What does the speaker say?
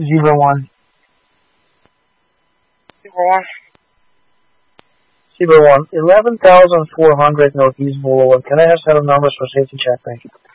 Zebra 1. Zebra 1. Zebra 1. 11,400 Northeast Boulevard. Can I have set of numbers for safety check? Thank you.